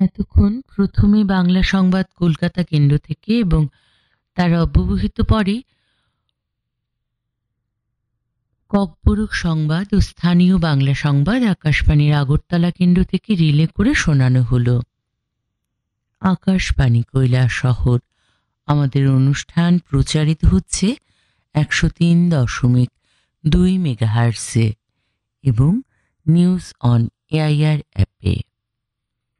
এতক্ষণ প্রথমে বাংলা সংবাদ কলকাতা কেন্দ্র থেকে এবং তার অব্যবহিত পরে ককবরক সংবাদ ও স্থানীয় বাংলা সংবাদ আকাশবাণীর আগরতলা কেন্দ্র থেকে রিলে করে শোনানো হলো। আকাশবাণী কৈলাসহর। আমাদের অনুষ্ঠান প্রচারিত হচ্ছে 103.2 মেগাহার্টজে এবং নিউজ অন এআইআর অ্যাপ